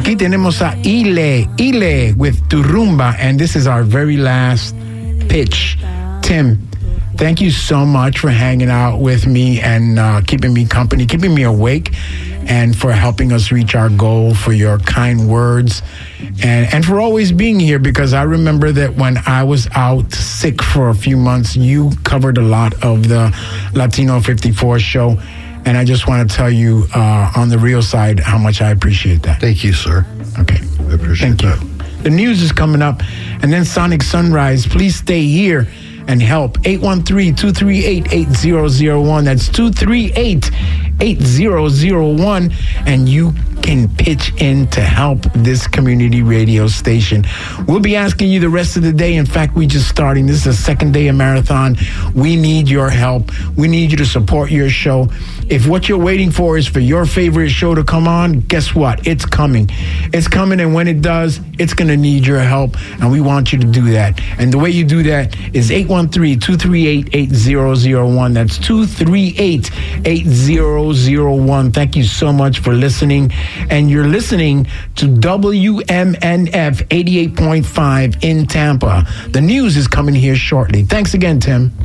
Aquí tenemos a Ile with Turumba, and this is our very last pitch. Tim, thank you so much for hanging out with me and keeping me company, keeping me awake, and for helping us reach our goal, for your kind words, and for always being here, because I remember that when I was out sick for a few months, you covered a lot of the Latino 54 show. And I just want to tell you on the real side how much I appreciate that. Thank you, sir. Okay. I appreciate that. Thank you. The news is coming up. And then Sonic Sunrise. Please stay here and help. 813-238-8001. That's 238-8001. And you can pitch in to help this community radio station. We'll be asking you the rest of the day. In fact, we just starting. This is the second day of marathon. We need your help. We need you to support your show. If what you're waiting for is for your favorite show to come on, guess what? It's coming. It's coming, and when it does, it's going to need your help, and we want you to do that. And the way you do that is 813-238-8001. That's 238-8001. Thank you so much for listening. And you're listening to WMNF 88.5 in Tampa. The news is coming here shortly. Thanks again, Tim.